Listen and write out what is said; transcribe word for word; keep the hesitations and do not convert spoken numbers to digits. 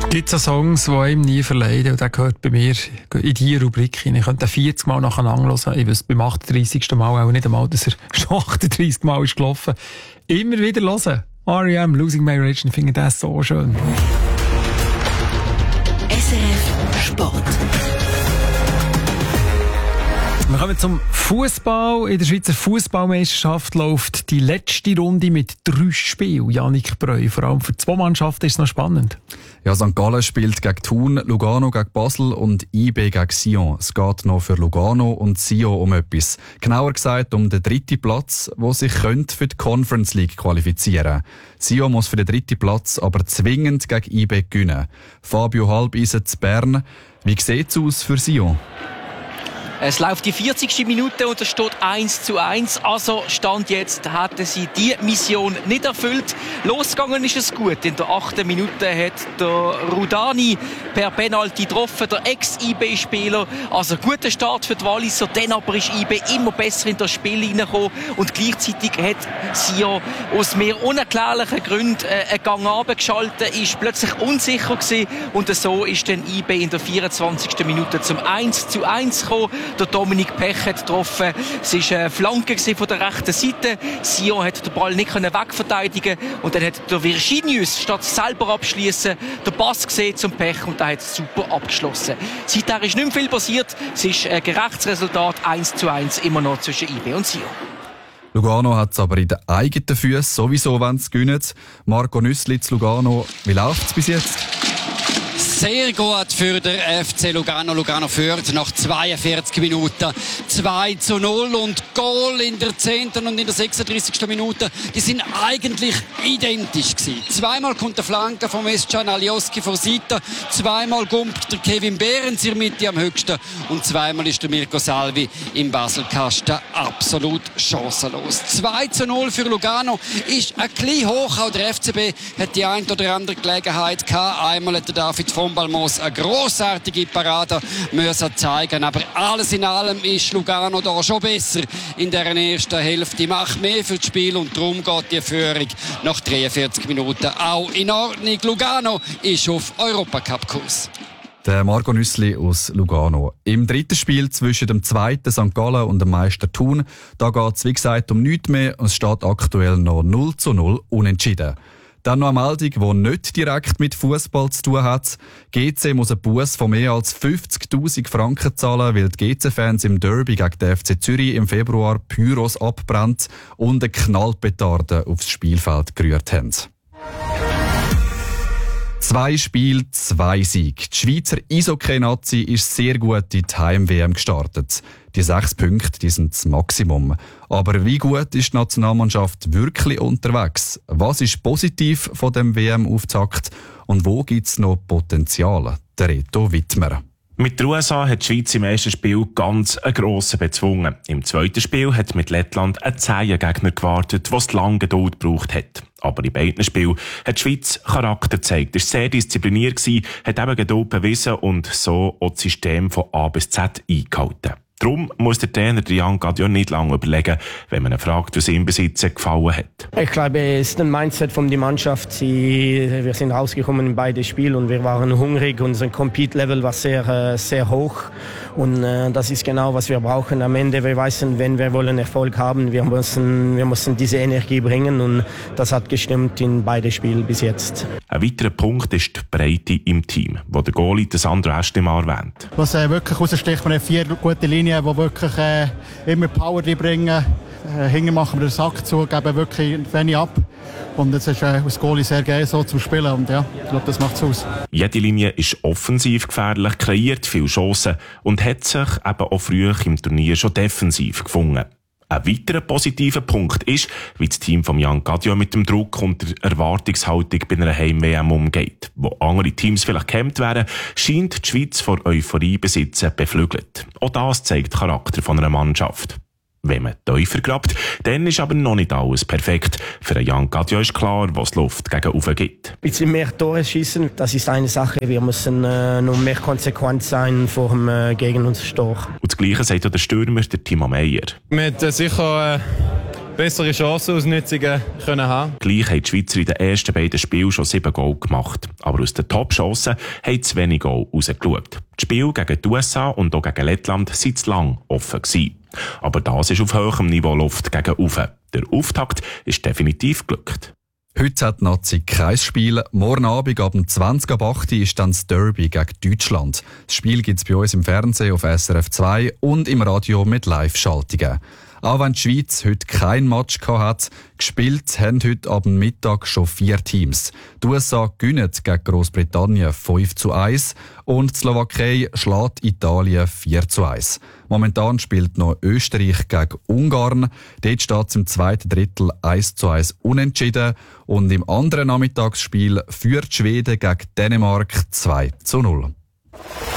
Es gibt so Songs, die einem nie verleiden, und der gehört bei mir in diese Rubrik hinein. Ich könnte den vierzig Mal nacheinander hören. Ich wüsste beim achtunddreißigsten Mal auch nicht einmal, dass er schon achtunddreißig Mal ist gelaufen. Immer wieder hören. R E M, Losing My Religion, ich finde das so schön. S R F Sport. Wir kommen zum Fußball. In der Schweizer Fußballmeisterschaft läuft die letzte Runde mit drei Spielen. Jannik Breu, vor allem für zwei Mannschaften ist es noch spannend. Ja, Sankt Gallen spielt gegen Thun, Lugano gegen Basel und I B gegen Sion. Es geht noch für Lugano und Sion um etwas. Genauer gesagt um den dritten Platz, wo sich könnte für die Conference League qualifizieren. Sion muss für den dritten Platz aber zwingend gegen I B gewinnen. Fabio Halbeisen zu Bern. Wie sieht es aus für Sion? Es läuft die vierzigste Minute und es steht eins zu eins. Also Stand jetzt hatten sie die Mission nicht erfüllt. Losgegangen ist es gut. In der achten Minute hat der Rudani per Penalty getroffen, der Ex-I B-Spieler. Also guter Start für die Walliser. Dann aber ist I B immer besser in das Spiel hineingekommen. Und gleichzeitig hat Sion aus mehr unerklärlichen Gründen einen Gang runtergeschaltet, ist plötzlich unsicher gewesen. Und so ist dann I B in der vierundzwanzigsten Minute zum eins zu eins gekommen. Der Dominik Pech hat getroffen. Es war eine Flanke von der rechten Seite. Sion hat den Ball nicht wegverteidigen können. Und dann hat der Virginius, statt selber abschließen, den Pass gesehen zum Pech und der hat super abgeschlossen. Seither ist nicht mehr viel passiert. Es ist ein gerechtes Resultat, eins zu eins, immer noch zwischen I B und Sion. Lugano hat es aber in den eigenen Füßen sowieso, wenn sie gewinnen. Marco Nüssli zu Lugano. Wie läuft es bis jetzt? Sehr gut für den F C Lugano. Lugano führt nach zweiundvierzig Minuten zwei zu null und Goal in der zehnten und in der sechsunddreißigsten Minute. Die sind eigentlich identisch gewesen. Zweimal kommt der Flanke vom Escan Alioski vor Seite, zweimal kommt der Kevin Behrens in der Mitte am höchsten und zweimal ist der Mirko Salvi im Baselkasten absolut chancenlos. zwei zu null für Lugano ist ein bisschen hoch. Auch der F C B hat die ein oder andere Gelegenheit gehabt. Einmal hat der David von Balmos eine grossartige Parade müssen zeigen, aber alles in allem ist Lugano da schon besser in der ersten Hälfte, macht mehr für das Spiel und darum geht die Führung nach dreiundvierzig Minuten auch in Ordnung. Lugano ist auf Europacup-Kurs. Der Marco Nüssli aus Lugano. Im dritten Spiel zwischen dem zweiten Sankt Gallen und dem Meister Thun, da geht es wie gesagt um nichts mehr und es steht aktuell noch null zu null unentschieden. Dann noch eine Meldung, die nicht direkt mit Fußball zu tun hat. G C muss einen Buss von mehr als fünfzigtausend Franken zahlen, weil die G C-Fans im Derby gegen den F C Zürich im Februar Pyros abbrennt und eine Knallpetarde aufs Spielfeld gerührt haben. Zwei Spiele, zwei Siege. Die Schweizer Eishockey-Nazi ist sehr gut in die Heim-W M gestartet. Die sechs Punkte, die sind das Maximum. Aber wie gut ist die Nationalmannschaft wirklich unterwegs? Was ist positiv von dem W M-Auftakt? Und wo gibt es noch Potenzial? Der Reto Wittmer. Mit der U S A hat die Schweiz im ersten Spiel ganz einen grossen bezwungen. Im zweiten Spiel hat mit Lettland ein zäher Gegner gewartet, der lange Geduld gebraucht hat. Aber in beiden Spielen hat die Schweiz Charakter gezeigt, ist sehr diszipliniert gewesen, hat eben Geduld bewiesen und so auch das System von A bis Z eingehalten. Darum muss der Trainer Jan Gadiol nicht lange überlegen, wenn man ihn fragt, was ihm bis jetzt gefallen hat. Ich glaube, es ist ein Mindset von der Mannschaft. Sie, wir sind rausgekommen in beide Spiele und wir waren hungrig. Unser Compete-Level war sehr, sehr hoch. Und äh, das ist genau, was wir brauchen. Am Ende, wir wissen, wenn wir wollen Erfolg haben, wir müssen, wir müssen diese Energie bringen. Und das hat gestimmt in beide Spiele bis jetzt. Ein weiterer Punkt ist die Breite im Team, wo der Goalie Sandro Estimar erwähnt. Was äh, wirklich raussticht, wir haben vier gute Linien, die wirklich äh, immer Power bringen. Äh, hinten machen wir den Sack zu, geben wirklich wenig ab. Und es ist äh, als Goalie sehr geil so zum Spielen. Und ja, ich glaube, das macht es aus. Jede Linie ist offensiv gefährlich, kreiert viele Chancen und hat sich eben auch früh im Turnier schon defensiv gefunden. Ein weiterer positiver Punkt ist, wie das Team von Jan Gadiol mit dem Druck und der Erwartungshaltung bei einer Heim-W M umgeht. Wo andere Teams vielleicht gehemmt wären, scheint die Schweiz vor Euphorie besitzen beflügelt. Auch das zeigt den Charakter von einer Mannschaft. Wenn man tiefer grabt, dann ist aber noch nicht alles perfekt. Für Jan Gadiol ist klar, was die Luft gegen oben gibt. Ein bisschen mehr Tore schießen, das ist eine Sache. Wir müssen äh, noch mehr konsequent sein vor dem, äh, gegen uns Tor. Und das Gleiche sagt auch der Stürmer, der Timo Meyer. Wir haben äh, sicher äh, bessere Chancenausnutzungen können haben. Gleich haben die Schweizer in den ersten beiden Spielen schon sieben Goal gemacht. Aber aus den Top-Chancen haben zu wenig Goal rausgeschaut. Die Spiele gegen die U S A und auch gegen Lettland waren zu lang offen gewesen. Aber das ist auf hohem Niveau Luft gegen Ufe. Der Auftakt ist definitiv geglückt. Heute hat die Nazi kein Spiel. Morgen Abend ab zwanzig ab acht ist dann das Derby gegen Deutschland. Das Spiel gibt es bei uns im Fernsehen auf S R F zwei und im Radio mit Live-Schaltungen. Auch wenn die Schweiz heute kein Match hat, gespielt haben heute ab Mittag schon vier Teams. Die U S A gewinnen gegen Großbritannien fünf zu eins und die Slowakei schlägt Italien vier zu eins. Momentan spielt noch Österreich gegen Ungarn. Dort steht es im zweiten Drittel eins zu eins unentschieden. Und im anderen Nachmittagsspiel führt Schweden gegen Dänemark zwei zu null.